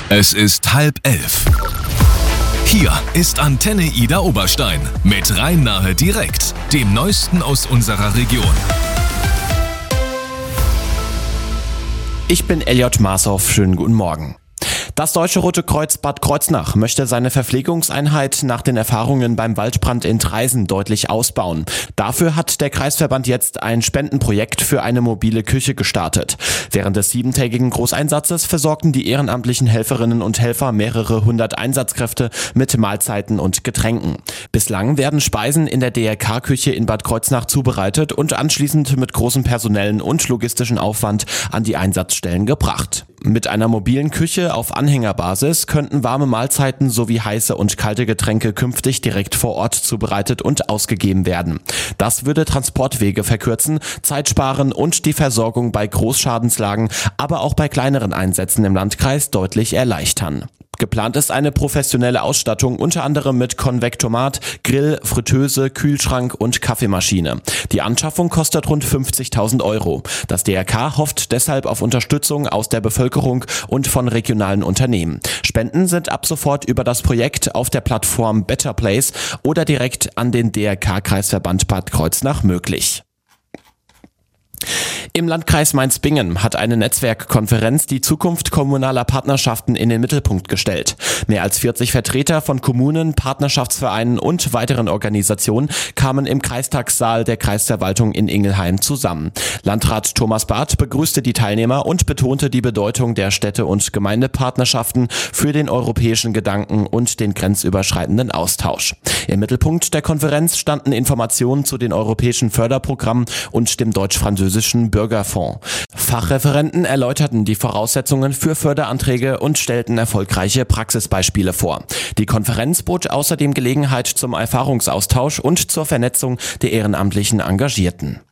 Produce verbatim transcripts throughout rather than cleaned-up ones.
Es ist halb elf. Hier ist Antenne Ida Oberstein mit Rhein-Nahe direkt, dem Neuesten aus unserer Region. Ich bin Elliot Marshoff, schönen guten Morgen. Das Deutsche Rote Kreuz Bad Kreuznach möchte seine Verpflegungseinheit nach den Erfahrungen beim Waldbrand in Traisen deutlich ausbauen. Dafür hat der Kreisverband jetzt ein Spendenprojekt für eine mobile Küche gestartet. Während des siebentägigen Großeinsatzes versorgten die ehrenamtlichen Helferinnen und Helfer mehrere hundert Einsatzkräfte mit Mahlzeiten und Getränken. Bislang werden Speisen in der D R K-Küche in Bad Kreuznach zubereitet und anschließend mit großem personellen und logistischen Aufwand an die Einsatzstellen gebracht. Mit einer mobilen Küche auf Anhängerbasis könnten warme Mahlzeiten sowie heiße und kalte Getränke künftig direkt vor Ort zubereitet und ausgegeben werden. Das würde Transportwege verkürzen, Zeit sparen und die Versorgung bei Großschadenslagen, aber auch bei kleineren Einsätzen im Landkreis deutlich erleichtern. Geplant ist eine professionelle Ausstattung, unter anderem mit Konvektomat, Grill, Fritteuse, Kühlschrank und Kaffeemaschine. Die Anschaffung kostet rund fünfzigtausend Euro. Das D R K hofft deshalb auf Unterstützung aus der Bevölkerung und von regionalen Unternehmen. Spenden sind ab sofort über das Projekt auf der Plattform Better Place oder direkt an den D R K-Kreisverband Bad Kreuznach möglich. Im Landkreis Mainz-Bingen hat eine Netzwerkkonferenz die Zukunft kommunaler Partnerschaften in den Mittelpunkt gestellt. Mehr als vierzig Vertreter von Kommunen, Partnerschaftsvereinen und weiteren Organisationen kamen im Kreistagssaal der Kreisverwaltung in Ingelheim zusammen. Landrat Thomas Barth begrüßte die Teilnehmer und betonte die Bedeutung der Städte- und Gemeindepartnerschaften für den europäischen Gedanken und den grenzüberschreitenden Austausch. Im Mittelpunkt der Konferenz standen Informationen zu den europäischen Förderprogrammen und dem deutsch-französischen Bürgerfonds. Fachreferenten erläuterten die Voraussetzungen für Förderanträge und stellten erfolgreiche Praxisbeispiele vor. Die Konferenz bot außerdem Gelegenheit zum Erfahrungsaustausch und zur Vernetzung der ehrenamtlichen Engagierten.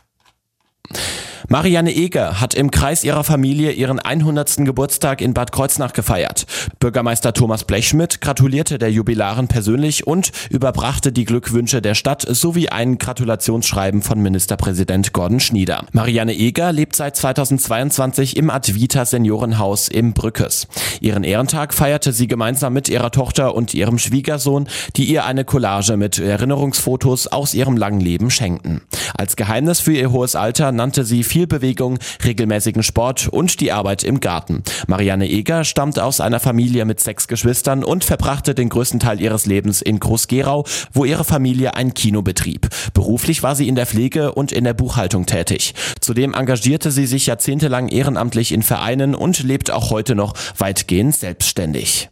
Marianne Eger hat im Kreis ihrer Familie ihren hundertsten Geburtstag in Bad Kreuznach gefeiert. Bürgermeister Thomas Blechschmidt gratulierte der Jubilarin persönlich und überbrachte die Glückwünsche der Stadt sowie ein Gratulationsschreiben von Ministerpräsident Gordon Schnieder. Marianne Eger lebt seit zweitausendzweiundzwanzig im Advita Seniorenhaus im Brückes. Ihren Ehrentag feierte sie gemeinsam mit ihrer Tochter und ihrem Schwiegersohn, die ihr eine Collage mit Erinnerungsfotos aus ihrem langen Leben schenkten. Als Geheimnis für ihr hohes Alter nannte sie viel Bewegung, regelmäßigen Sport und die Arbeit im Garten. Marianne Eger stammt aus einer Familie mit sechs Geschwistern und verbrachte den größten Teil ihres Lebens in Groß-Gerau, wo ihre Familie ein Kino betrieb. Beruflich war sie in der Pflege und in der Buchhaltung tätig. Zudem engagierte sie sich jahrzehntelang ehrenamtlich in Vereinen und lebt auch heute noch weitgehend selbstständig.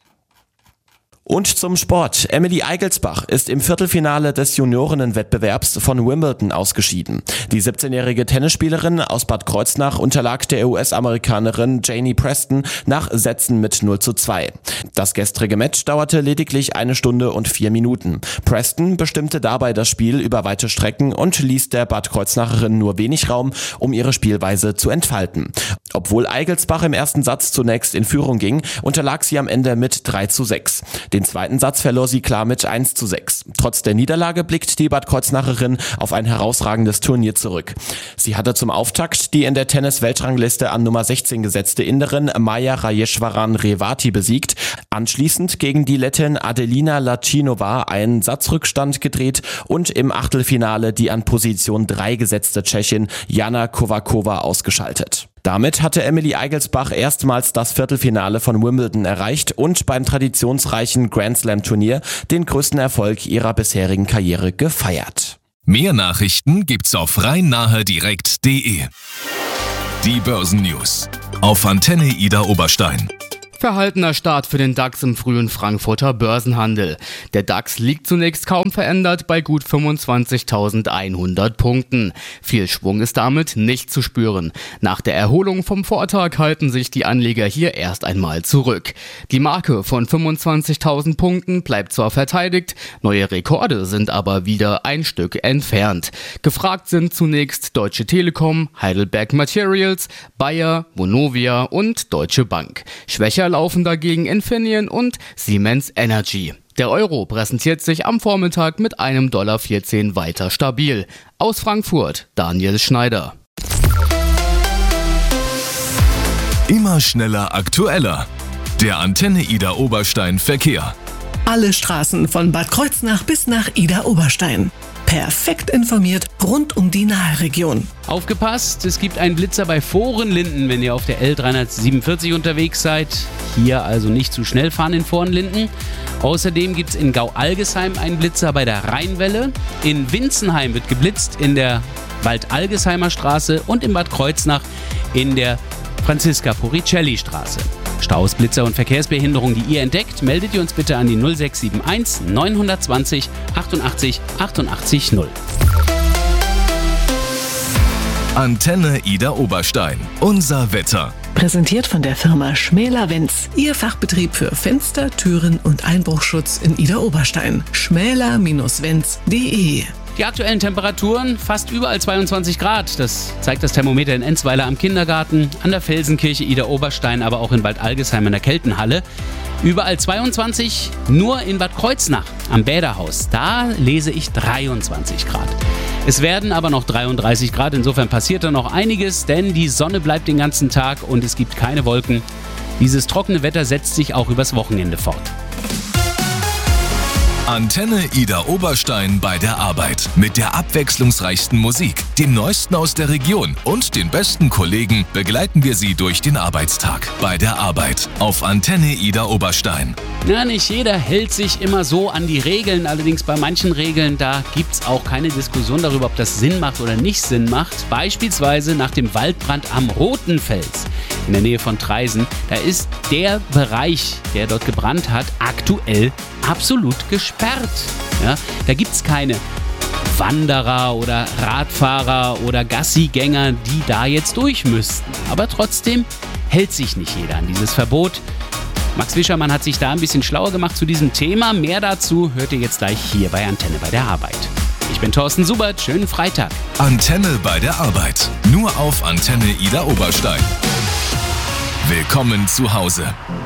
Und zum Sport. Emily Eigelsbach ist im Viertelfinale des Juniorinnenwettbewerbs von Wimbledon ausgeschieden. Die siebzehnjährige Tennisspielerin aus Bad Kreuznach unterlag der U S-Amerikanerin Janie Preston nach Sätzen mit null zu zwei. Das gestrige Match dauerte lediglich eine Stunde und vier Minuten. Preston bestimmte dabei das Spiel über weite Strecken und ließ der Bad Kreuznacherin nur wenig Raum, um ihre Spielweise zu entfalten. Obwohl Eigelsbach im ersten Satz zunächst in Führung ging, unterlag sie am Ende mit drei zu sechs. Den zweiten Satz verlor sie klar mit eins zu sechs. Trotz der Niederlage blickt die Bad Kreuznacherin auf ein herausragendes Turnier zurück. Sie hatte zum Auftakt die in der Tennis-Weltrangliste an Nummer sechzehn gesetzte Inderin Maja Rajeshwaran-Revati besiegt, anschließend gegen die Lettin Adelina Lachinova einen Satzrückstand gedreht und im Achtelfinale die an Position drei gesetzte Tschechin Jana Kovakova ausgeschaltet. Damit hatte Emily Eigelsbach erstmals das Viertelfinale von Wimbledon erreicht und beim traditionsreichen Grand Slam Turnier den größten Erfolg ihrer bisherigen Karriere gefeiert. Mehr Nachrichten gibt's auf rhein-nahe direkt punkt de. Die Börsennews auf Antenne Ida Oberstein. Verhaltener Start für den DAX im frühen Frankfurter Börsenhandel. Der DAX liegt zunächst kaum verändert bei gut fünfundzwanzigtausendeinhundert Punkten. Viel Schwung ist damit nicht zu spüren. Nach der Erholung vom Vortag halten sich die Anleger hier erst einmal zurück. Die Marke von fünfundzwanzigtausend Punkten bleibt zwar verteidigt, neue Rekorde sind aber wieder ein Stück entfernt. Gefragt sind zunächst Deutsche Telekom, Heidelberg Materials, Bayer, Vonovia und Deutsche Bank. Schwächer laufen dagegen Infineon und Siemens Energy. Der Euro präsentiert sich am Vormittag mit einem Dollar vierzehn weiter stabil. Aus Frankfurt, Daniel Schneider. Immer schneller, aktueller. Der Antenne Idar Oberstein Verkehr. Alle Straßen von Bad Kreuznach bis nach Idar Oberstein. Perfekt informiert rund um die Naheregion. Aufgepasst, es gibt einen Blitzer bei Vorenlinden, wenn ihr auf der L dreihundertsiebenundvierzig unterwegs seid. Hier also nicht zu schnell fahren in Vorenlinden. Außerdem gibt es in Gau-Algesheim einen Blitzer bei der Rheinwelle. In Winzenheim wird geblitzt in der Wald-Algesheimer Straße und in Bad Kreuznach in der Franziska-Poricelli-Straße. Staus, Blitzer und Verkehrsbehinderungen, die ihr entdeckt, meldet ihr uns bitte an die null sechs sieben eins neun zwei null achtundachtzig achtundachtzig null. Antenne Idar Oberstein. Unser Wetter. Präsentiert von der Firma Schmäler-Wenz. Ihr Fachbetrieb für Fenster, Türen und Einbruchschutz in Idar Oberstein. schmäler Bindestrich wenz punkt de. Die aktuellen Temperaturen fast überall zweiundzwanzig Grad. Das zeigt das Thermometer in Enzweiler am Kindergarten, an der Felsenkirche Idar Oberstein, aber auch in Bad Algesheim in der Keltenhalle. Überall zweiundzwanzig, nur in Bad Kreuznach am Bäderhaus. Da lese ich dreiundzwanzig Grad. Es werden aber noch dreiunddreißig Grad, insofern passiert da noch einiges, denn die Sonne bleibt den ganzen Tag und es gibt keine Wolken. Dieses trockene Wetter setzt sich auch übers Wochenende fort. Antenne Idar Oberstein bei der Arbeit. Mit der abwechslungsreichsten Musik, dem Neuesten aus der Region und den besten Kollegen begleiten wir Sie durch den Arbeitstag. Bei der Arbeit auf Antenne Idar Oberstein. Na, nicht jeder hält sich immer so an die Regeln. Allerdings bei manchen Regeln, da gibt es auch keine Diskussion darüber, ob das Sinn macht oder nicht Sinn macht. Beispielsweise nach dem Waldbrand am Roten Fels in der Nähe von Traisen. Da ist der Bereich, der dort gebrannt hat, aktuell absolut gesperrt. Ja, da gibt es keine Wanderer oder Radfahrer oder Gassigänger, die da jetzt durch müssten. Aber trotzdem hält sich nicht jeder an dieses Verbot. Max Wischermann hat sich da ein bisschen schlauer gemacht zu diesem Thema. Mehr dazu hört ihr jetzt gleich hier bei Antenne bei der Arbeit. Ich bin Thorsten Subert, schönen Freitag. Antenne bei der Arbeit. Nur auf Antenne Idar Oberstein. Willkommen zu Hause.